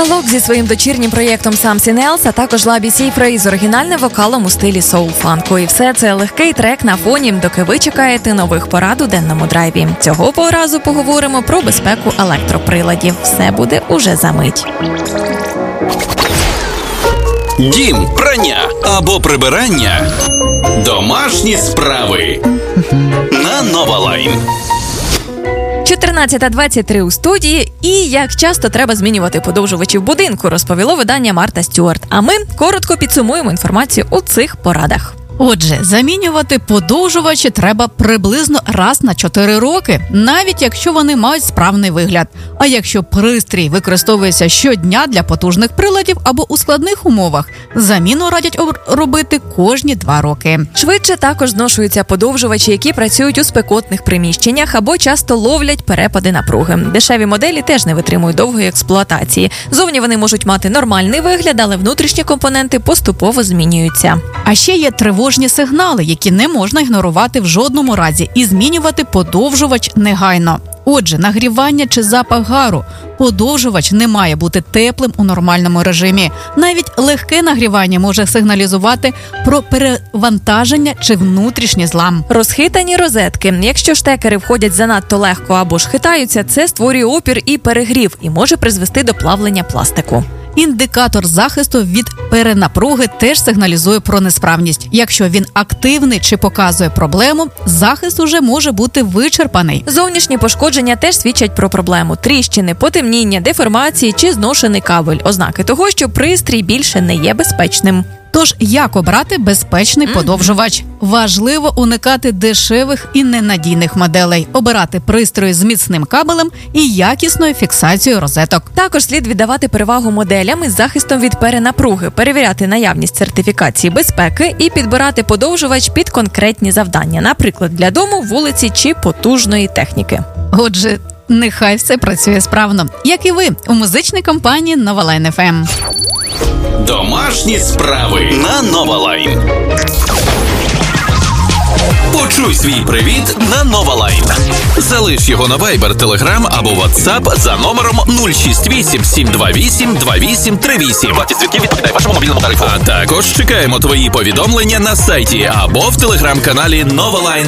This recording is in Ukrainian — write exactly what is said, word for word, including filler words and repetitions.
Алок зі своїм дочірнім проєктом Something Else, а також Лабі Сейфрей з оригінальним вокалом у стилі соул-фанку. І все це легкий трек на фоні, доки ви чекаєте нових порад у денному драйві. Цього разу поговоримо про безпеку електроприладів. Все буде уже за мить. Дім, прання або прибирання. Домашні справи. На Новалайн. чотирнадцята двадцять три у студії. І як часто треба змінювати подовжувачі в будинку, розповіло видання Марта Стюарт. А ми коротко підсумуємо інформацію у цих порадах. Отже, замінювати подовжувачі треба приблизно раз на чотири роки, навіть якщо вони мають справний вигляд. А якщо пристрій використовується щодня для потужних приладів або у складних умовах, заміну радять робити кожні два роки. Швидше також зношуються подовжувачі, які працюють у спекотних приміщеннях або часто ловлять перепади напруги. Дешеві моделі теж не витримують довгої експлуатації. Зовні вони можуть мати нормальний вигляд, але внутрішні компоненти поступово змінюються. А ще є тривожні сигнали, які не можна ігнорувати в жодному разі, і змінювати подовжувач негайно. Отже, нагрівання чи запах гару. Подовжувач не має бути теплим у нормальному режимі. Навіть легке нагрівання може сигналізувати про перевантаження чи внутрішній злам. Розхитані розетки. Якщо штекери входять занадто легко або ж хитаються, це створює опір і перегрів і може призвести до плавлення пластику. Індикатор захисту від перенапруги теж сигналізує про несправність. Якщо він активний чи показує проблему, захист уже може бути вичерпаний. Зовнішні пошкодження теж свідчать про проблему. Тріщини, потемніння, деформації чи зношений кабель. Ознаки того, що пристрій більше не є безпечним. Тож, як обрати безпечний подовжувач? Важливо уникати дешевих і ненадійних моделей, обирати пристрої з міцним кабелем і якісною фіксацією розеток. Також слід віддавати перевагу моделям із захистом від перенапруги, перевіряти наявність сертифікації безпеки і підбирати подовжувач під конкретні завдання, наприклад, для дому, вулиці чи потужної техніки. Отже, нехай все працює справно, як і ви у музичній компанії Новалайн еф ем. Домашні справи на Новалайн. Почуй свій привіт на Новалайн. Залиш його на Viber, Telegram або WhatsApp за номером нуль шість вісім сім два вісім два вісім три вісім. Вартість дзвінків відповідає вашому мобільному тарифу. А також чекаємо твої повідомлення на сайті або в Telegram-каналі Новалайн.